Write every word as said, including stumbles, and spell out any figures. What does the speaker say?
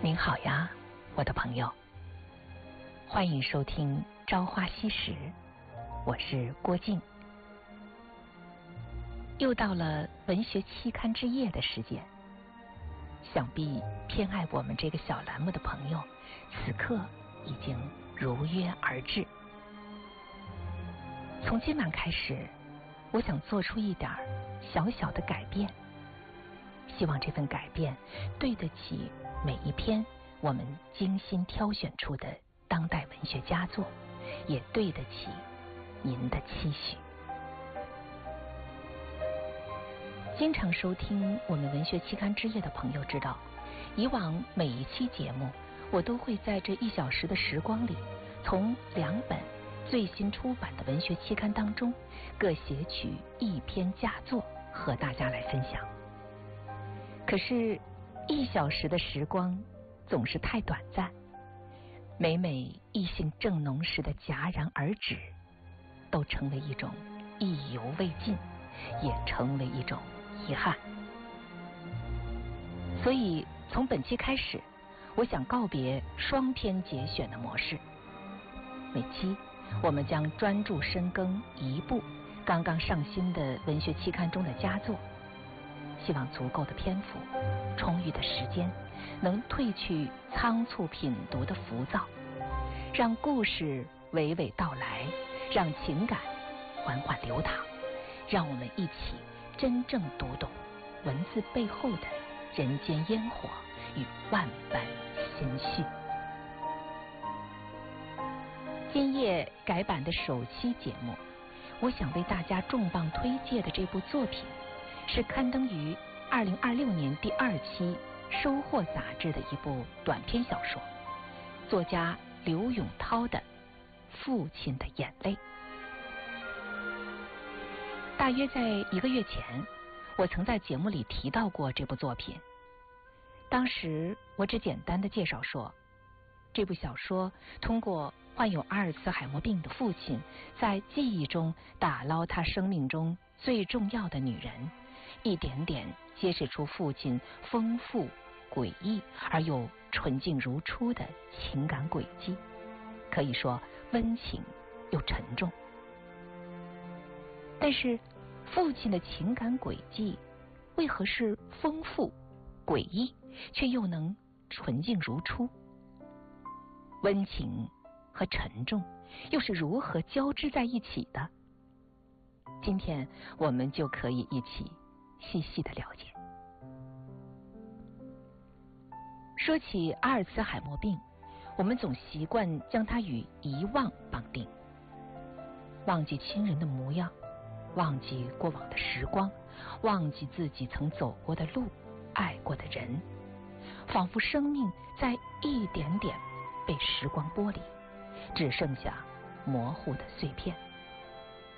您好呀，我的朋友，欢迎收听《朝花夕拾》，我是郭靖。又到了文学期刊之夜的时间，想必偏爱我们这个小栏目的朋友，此刻已经如约而至。从今晚开始，我想做出一点小小的改变，希望这份改变对得起每一篇我们精心挑选出的当代文学佳作，也对得起您的期许。经常收听我们文学期刊之夜的朋友知道，以往每一期节目我都会在这一小时的时光里，从两本最新出版的文学期刊当中各写取一篇佳作和大家来分享。可是一小时的时光总是太短暂，每每意兴正浓时的戛然而止，都成为一种意犹未尽，也成为一种遗憾。所以从本期开始，我想告别双篇节选的模式，每期我们将专注深耕一部刚刚上新的文学期刊中的佳作，希望足够的篇幅，充裕的时间，能褪去仓促品读的浮躁，让故事娓娓道来，让情感缓缓流淌，让我们一起真正读懂文字背后的人间烟火与万般心绪。今夜改版的首期节目，我想为大家重磅推介的这部作品，是刊登于二零二六年第二期《收获》杂志的一部短篇小说，作家刘永涛的《父亲的眼泪》。大约在一个月前，我曾在节目里提到过这部作品。当时我只简单的介绍说，这部小说通过患有阿尔茨海默病的父亲在记忆中打捞他生命中最重要的女人，一点点揭示出父亲丰富诡异而又纯净如初的情感轨迹，可以说温情又沉重。但是父亲的情感轨迹为何是丰富诡异，却又能纯净如初？温情和沉重又是如何交织在一起的？今天我们就可以一起细细的了解。说起阿尔茨海默病，我们总习惯将它与遗忘绑定，忘记亲人的模样，忘记过往的时光，忘记自己曾走过的路，爱过的人，仿佛生命在一点点被时光剥离，只剩下模糊的碎片。